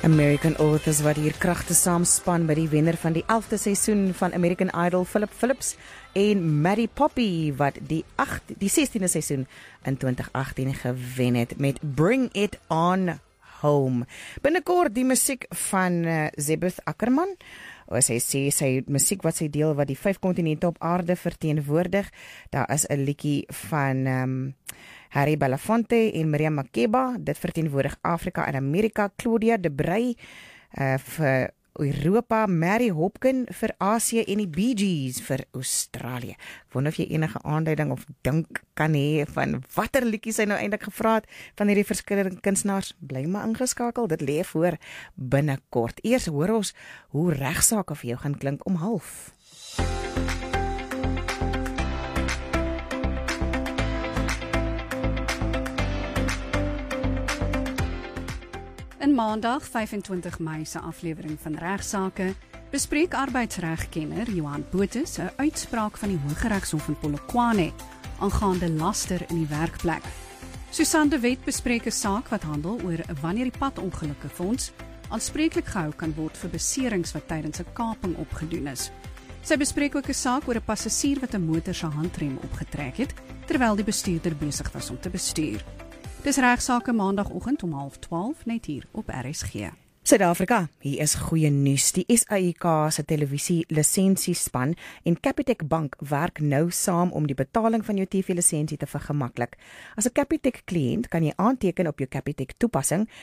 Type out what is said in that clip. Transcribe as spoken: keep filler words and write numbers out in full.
American Authors wat hier kragte saamspan by die wenner van die elfde seisoen van American Idol, Philip Phillips, en Maddie Poppy wat die agt, die sestiende seisoen in twintig agttien gewen het met Bring It On Home. Binnekort die musiek van uh, Zebeth Ackerman. Sy sê sy musiek wat sy deel wat die vyf kontinente op aarde verteenwoordig. Daar is 'n liedjie van um, Harry Belafonte en Miriam Makeba. Dit verteenwoordig Afrika en Amerika. Claudia de Brey uh, vir Europa, Mary Hopkin vir Asië en die Bee Gees vir Australië. Ek wonder of jy enige aanduiding of dink kan hê van watter liedjies hy nou eintlik gevra het van hierdie verskillende kunstenaars. Bly maar ingeskakel, dit lê voor binnekort. Eers hoor ons hoe regsaake vir jou gaan klink om half. In Maandag vyfentwintig Mei se aflewering van Regsake bespreek arbeidsregkenner Johan Botus 'n uitspraak van die Hooggeregshof in Polokwane aangaande laster in die werkplek. Susan de Wet bespreek 'n saak wat handel oor wanneer die padongelukke fonds aanspreeklik gehou kan word vir beserings wat tydens 'n kaping opgedoen is. Sy bespreek ook 'n saak oor 'n passasier wat 'n motor se handrem opgetrek het terwyl die bestuurder besig was om te bestuur. Dis Regsake Maandagoggend om half twaalf net hier op R S G. Suid-Afrika, hier is goeie nuus. Die S A I K se televisie lisensiespan en Capitec Bank werk nou saam om die betaling van jou T V-lisensie te vergemaklik. As 'n Capitec kliënt kan jy aanteken op jou Capitec toepassing